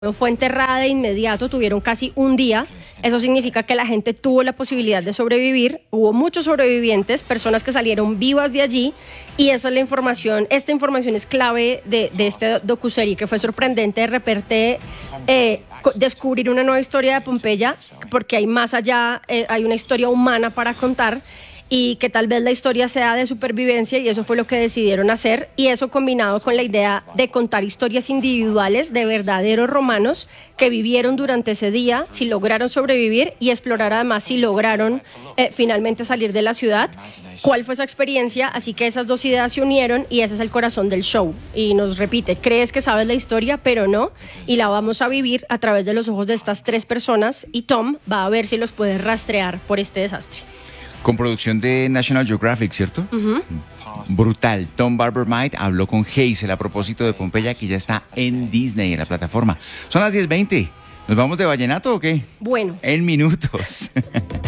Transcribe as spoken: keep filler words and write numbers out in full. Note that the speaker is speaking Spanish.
fue enterrada de inmediato, tuvieron casi un día. Eso significa que la gente tuvo la posibilidad de sobrevivir. Hubo muchos sobrevivientes, personas que salieron vivas de allí, y esa es la información. Esta información es clave de, de este docuserie, que fue sorprendente de repente eh, descubrir una nueva historia de Pompeya, porque hay más allá, eh, hay una historia humana para contar, y que tal vez la historia sea de supervivencia, y eso fue lo que decidieron hacer, y eso combinado con la idea de contar historias individuales de verdaderos romanos que vivieron durante ese día, si lograron sobrevivir, y explorar además si lograron eh, finalmente salir de la ciudad, cuál fue esa experiencia. Así que esas dos ideas se unieron y ese es el corazón del show, y nos repite, crees que sabes la historia, pero no, y la vamos a vivir a través de los ojos de estas tres personas, y Tom va a ver si los puede rastrear por este desastre. Con producción de National Geographic, ¿cierto? Uh-huh. Brutal. Tom Barber-Might habló con Hazel a propósito de Pompeya, que ya está en Disney, en la plataforma. Son las diez veinte. ¿Nos vamos de vallenato o qué? Bueno. En minutos.